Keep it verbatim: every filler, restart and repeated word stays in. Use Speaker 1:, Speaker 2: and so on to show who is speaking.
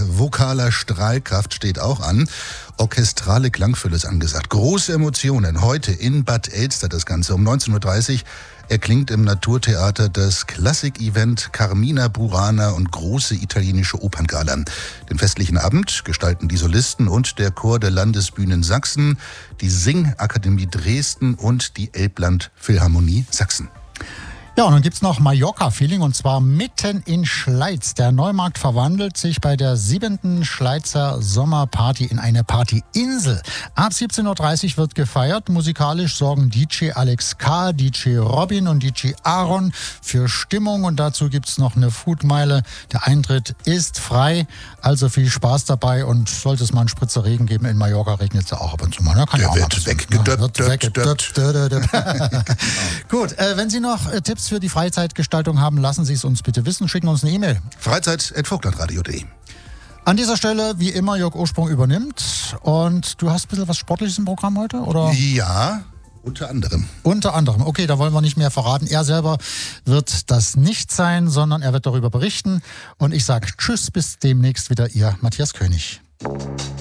Speaker 1: vokaler Strahlkraft steht auch an. Orchestrale Klangfülle ist angesagt. Große Emotionen. Heute in Bad Elster das Ganze um neunzehn Uhr dreißig. Erklingt im Naturtheater das Klassik-Event Carmina Burana und große italienische Operngala. Den festlichen Abend gestalten die Solisten und der Chor der Landesbühnen Sachsen, die Singakademie Dresden und die Elbland Philharmonie Sachsen.
Speaker 2: Ja, und dann gibt's noch Mallorca-Feeling und zwar mitten in Schleiz. Der Neumarkt verwandelt sich bei der siebenten Schleizer Sommerparty in eine Partyinsel. Ab siebzehn Uhr dreißig wird gefeiert. Musikalisch sorgen D J Alex K., D J Robin und D J Aaron für Stimmung und dazu gibt's noch eine Foodmeile. Der Eintritt ist frei, also viel Spaß dabei und sollte es mal einen Spritzer Regen geben, in Mallorca regnet es ja auch ab und zu mal. Ne? Kann
Speaker 1: Der
Speaker 2: ja auch
Speaker 1: wird weggedöppt.
Speaker 2: Gut, äh, wenn Sie noch äh, Tipps für die Freizeitgestaltung haben, lassen Sie es uns bitte wissen. Schicken uns eine E-Mail.
Speaker 1: freizeit at vogtlandradio punkt de.
Speaker 2: An dieser Stelle, wie immer, Jörg Ursprung übernimmt. Und du hast ein bisschen was Sportliches im Programm heute, oder?
Speaker 1: Ja, unter anderem.
Speaker 2: Unter anderem. Okay, da wollen wir nicht mehr verraten. Er selber wird das nicht sein, sondern er wird darüber berichten. Und ich sage Tschüss, bis demnächst wieder, Ihr Matthias König.